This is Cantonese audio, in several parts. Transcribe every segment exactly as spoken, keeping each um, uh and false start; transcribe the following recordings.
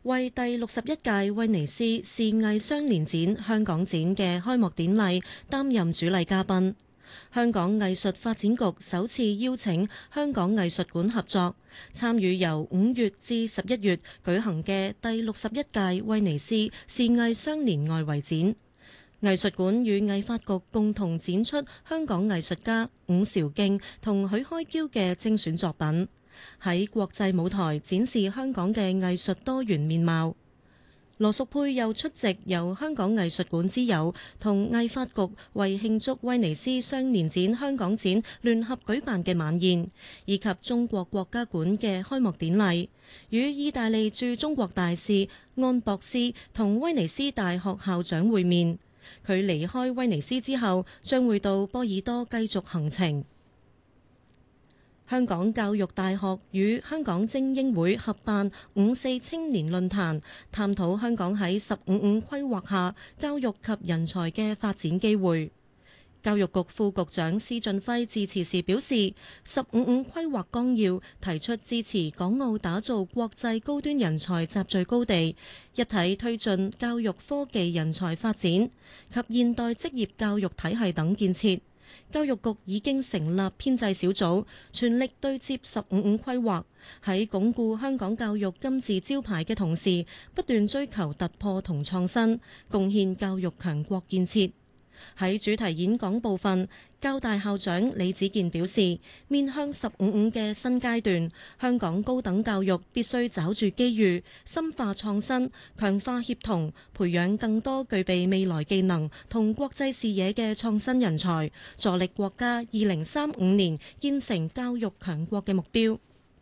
為第六十一屆威尼斯視藝雙年展香港展嘅開幕典禮擔任主禮嘉賓。香港藝術發展局首次邀請香港藝術館合作，參與由五月至十一月舉行嘅第六十一屆威尼斯視藝雙年外圍展。藝術館與藝發局共同展出香港藝術家伍韶敬同許開驕嘅精選作品，喺國際舞台展示香港嘅藝術多元面貌。羅淑佩又出席由香港藝術館之友同藝發局為慶祝威尼斯雙年展香港展聯合舉辦嘅晚宴，以及中國國家館嘅開幕典禮，與意大利駐中國大使安博斯同威尼斯大學校長會面。佢離開威尼斯之後，將會到波爾多繼續行程。香港教育大學與香港精英會合辦五四青年論壇，探討香港喺十五五規劃下教育及人才嘅發展機會。教育局副局長施俊輝致辭時表示，十五五規劃綱要提出支持港澳打造國際高端人才集聚高地，一體推進教育科技人才發展及現代職業教育體系等建設。教育局已經成立編制小組，全力對接十五五規劃，喺鞏固香港教育金字招牌嘅同時，不斷追求突破同創新，貢獻教育強國建設。喺主題演講部分，教大校長李子健表示，面向十五五嘅新階段，香港高等教育必須抓住機遇，深化創新，強化協同，培養更多具備未來技能同國際視野嘅創新人才，助力國家二零三五年建成教育強國嘅目標。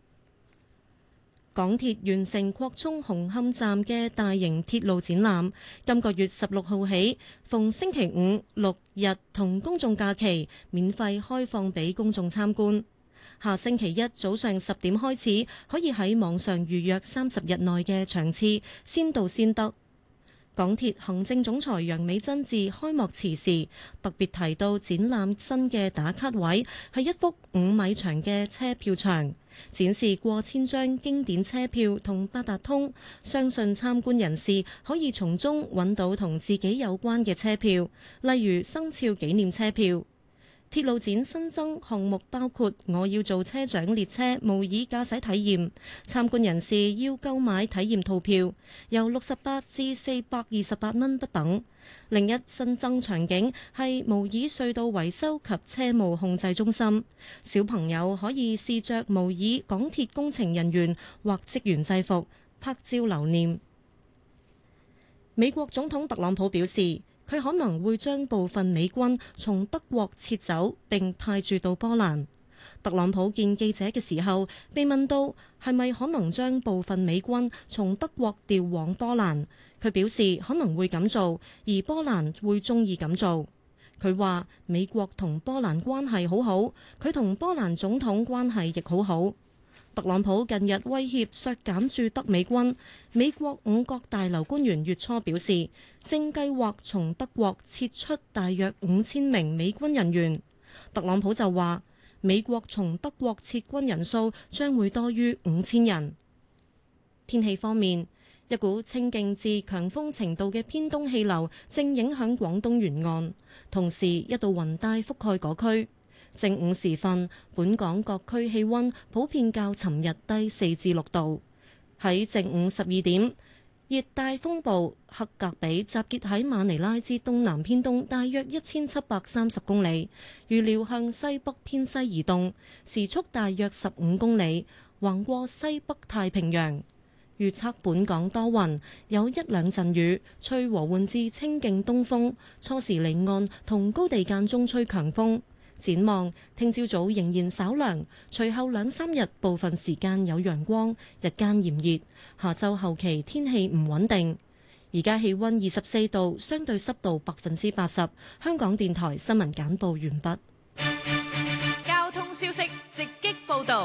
港鐵完成擴充紅磡站嘅大型鐵路展覽，今個月十六號起，逢星期五、六日同公眾假期免費開放俾公眾參觀。下星期一早上十點開始，可以喺網上預約三十日內嘅場次，先到先得。港鐵行政總裁楊美珍致開幕辭時，特別提到展覽新嘅打卡位係一幅五米長嘅車票牆，展示過千張經典車票同八達通，相信參觀人士可以從中揾到同自己有關嘅車票，例如生肖紀念車票。鐵路展新增項目包括我要做車長列車模擬駕駛體驗，參觀人士要購買體驗套票，由六十八至四百二十八蚊不等。另一新增場景係模擬隧道維修及車務控制中心，小朋友可以試着模擬港鐵工程人員或職員制服，拍照留念。美國總統特朗普表示，佢可能會將部分美軍從德國撤走並派駐到波蘭。特朗普見記者嘅時候，被問到係咪可能將部分美軍從德國調往波蘭，佢表示可能會咁做，而波蘭會鍾意咁做。佢話美國同波蘭關係好好，佢同波蘭總統關係亦好好。特朗普近日威脅削減駐德美軍，美國五角大樓官員月初表示，正計劃從德國撤出大約五千名美軍人員。特朗普就話，美國從德國撤軍人數將會多於五千人。天氣方面，一股清勁至強風程度嘅偏東氣流正影響廣東沿岸，同時一道雲帶覆蓋嗰區。正午時分，本港各區氣溫普遍較尋日低四至六度。喺正午十二點，熱帶風暴克格比集結喺馬尼拉之東南偏東大約一千七百三十公里，預料向西北偏西移動，時速大約十五公里，橫過西北太平洋。預測本港多雲，有一兩陣雨，吹和緩至清勁東風，初時離岸同高地間中吹強風。展望聽朝早仍然稍涼，隨後兩三日部分時間有陽光，日間炎熱。下週後期天氣唔穩定。而家氣溫二十四度，相對濕度百分之八十。香港電台新聞簡報完畢。 交通消息直擊報道。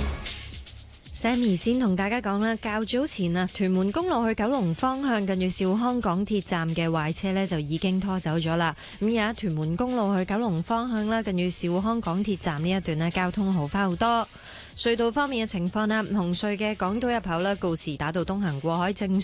Sammy 先同大家講啦，較早前啊，屯門公路去九龍方向近住兆康港鐵站嘅壞車呢就已經拖走咗啦。咁而家屯門公路去九龍方向啦，近住兆康港鐵站呢一段呢，交通好返好多。隧道方面嘅情況啦，紅隧嘅港島入口啦，告士打道東行過海正